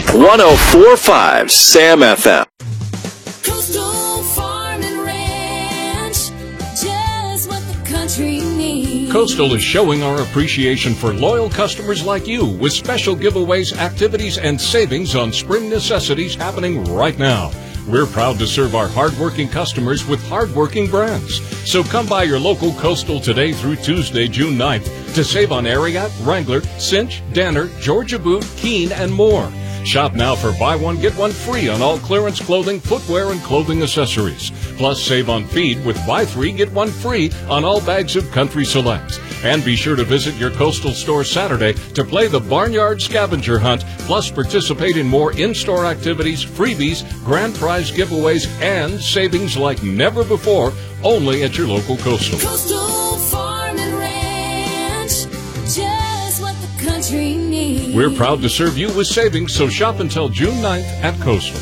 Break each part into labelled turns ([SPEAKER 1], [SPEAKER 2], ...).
[SPEAKER 1] 104.5 Sam FM.
[SPEAKER 2] Coastal Farm and Ranch, just what the country needs.
[SPEAKER 3] Coastal is showing our appreciation for loyal customers like you with special giveaways, activities, and savings on spring necessities happening right now. We're proud to serve our hardworking customers with hardworking brands. So come by your local Coastal today through Tuesday, June 9th to save on Ariat, Wrangler, Cinch, Danner, Georgia Boot, Keen, and more. Shop now for buy one, get one free on all clearance clothing, footwear, and clothing accessories. Plus, save on feed with buy three, get one free on all bags of Country Select. And be sure to visit your Coastal store Saturday to play the Barnyard Scavenger Hunt, plus participate in more in-store activities, freebies, grand prize giveaways, and savings like never before, only at your local Coastal.
[SPEAKER 2] Coastal Farm and Ranch, just what the country needs.
[SPEAKER 3] We're proud to serve you with savings, so shop until June 9th at Coastal.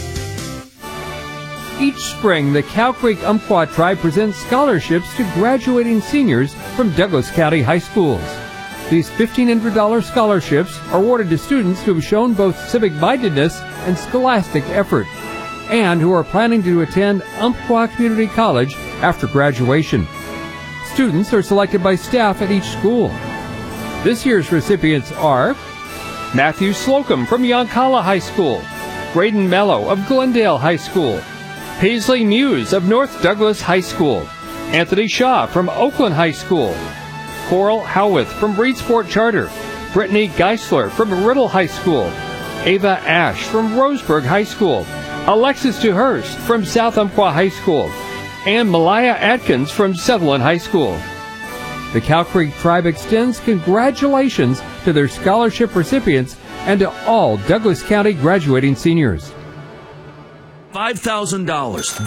[SPEAKER 4] Each spring, the Cow Creek Umpqua Tribe presents scholarships to graduating seniors from Douglas County High Schools. These $1,500 scholarships are awarded to students who have shown both civic-mindedness and scholastic effort, and who are planning to attend Umpqua Community College after graduation. Students are selected by staff at each school. This year's recipients are Matthew Slocum from Yoncalla High School, Braden Mello of Glendale High School, Paisley Muse of North Douglas High School, Anthony Shaw from Oakland High School, Coral Howarth from Breedsport Charter, Brittany Geisler from Riddle High School, Ava Ash from Roseburg High School, Alexis Dehurst from South Umpqua High School, and Malaya Atkins from Sutherland High School. The Cow Creek Tribe extends congratulations to their scholarship recipients and to all Douglas County graduating seniors.
[SPEAKER 5] $5,000.